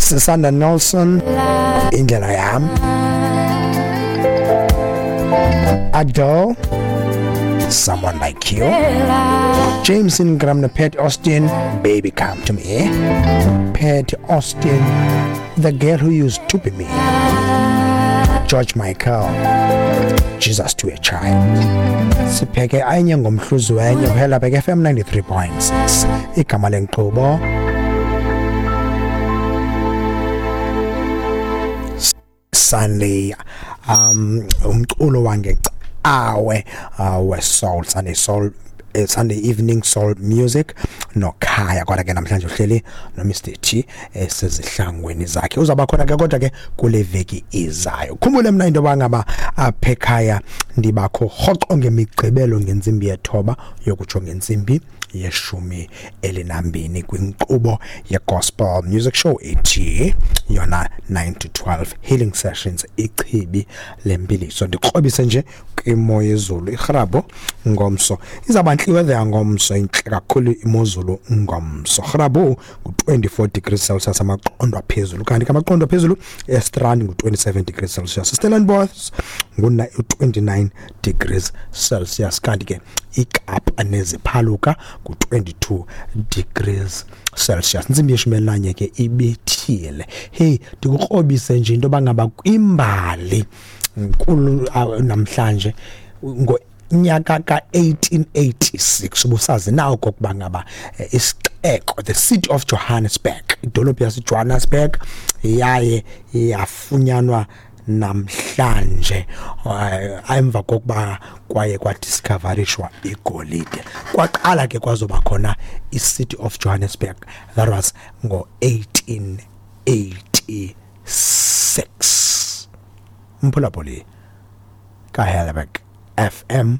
Sisanda Nelson, Indlela Yam, Adele, Someone Like You, James Ingram, Pat Austin, Baby Come To Me, Pat Austin, The Girl Who Used To Be Me, George Michael, Jesus to a Child. Sipheke enye ngomhluzi wenye phela beke FM 93.6 igama lenkqubo Sunday umculo wangecawe we soul Sunday evening soul music nokhaya kodwa ke namhlanje uhleli no Mr T esizihlangweni zakhe uzaba khona ke kodwa ke kule veki izayo khumbule mina into bangaba aphekhaya ndibakho hoqo ngemigqibelo ngentsimbi yethoba yokutsho ngentsimbi yeshumi elinambini kwinkqubo ye-gospel music show ethi yona 9 to 12 healing sessions ichibi lempiliso ndiqhobise nje kwimo yezulu irhabo ngomso izabantliwe the ngomso inhle kakhulu imozulu ngomso rhabo ku-24 degrees Celsius amaqondo aphezulu kanti amaqondo aphezulu estrand ngu-27 degrees Celsius Stellenbosch ngu-29 degrees Celsius kanti ke iKapa neziphaluka ku-22 degrees Celsius intsimbi yeshumelanye ke ibethile hey ndikukrobise nje into bangaba kwimbali nkulu namhlanje ngonyaka ka1886 ubusazi nawo kokuba ngaba isixeko the city of Johannesburg idolophu yaseJohannesburg yaye yafunyanwa namhlanje emva kokuba kwaye kwadiscoverishwa igolide kwaqala ke kwazoba khona i-city of Johannesburg that was ngo-1886 Mpulapoli kaHelberg FM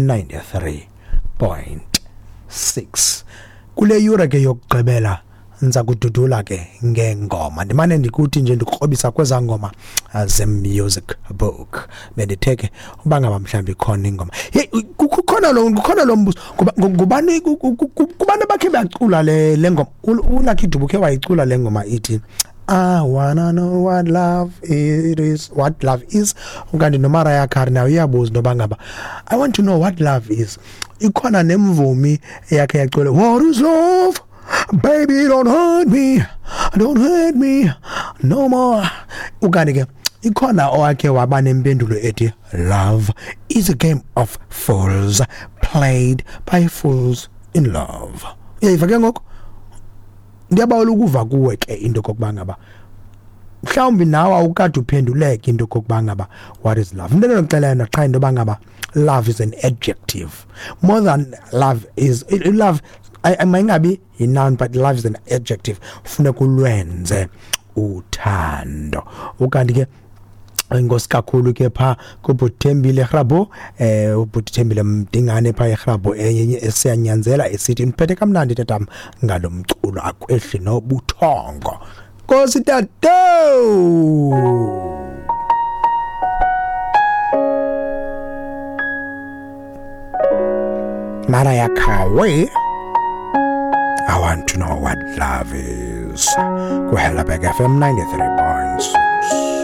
93.6 kule yura ke yokugqibela nza kududula ke ngengoma ndimane ndikuthi nje ndikrobisa kweza ngoma ze music book benditheke ubanga mhlawumbe khona ingoma hey kukhona lo mbuzo ngubani kubani bakhe bacula le ngoma uLucky Dube ke wayicula le ngoma ithi I wanna know what love is ukanti noMariah Carey nayo iyabuza noba ngaba I want to know what love is ikhona nemvumi yakhe yacula what is love baby don't hurt me no more ukanti ke ikhona owakhe waba nempendulo ethi love is a game of fools played by fools in love uyayivake ngoko ndiyabawela ukuva kuwe ke into kokuba ngaba mhlawumbi nawe awukade uphenduleke into kokuba ngaba what is love into nokuxelela xa into bangaba love is an adjective more than love is love I mayingabi noun but love is an adjective funeka ulwenze uthando ukanti ke ngosikakhulu ke pha kubuthembile rhabo ubuthembile mdingane pha erhabo enye esiyanyanzela esithi niphethe kamnandi tatam ngalomculo akwehli nobuthongo Nkosi tato Mariah Carey I want to know what love is. Ku Helberg FM 93.6